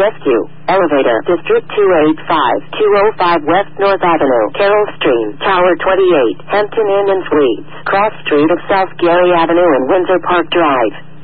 Rescue. Elevator. District 285, 205 West North Avenue, Carroll Stream, Tower 28, Hampton Inn and Suites, Cross Street of South Gary Avenue and Windsor Park Drive.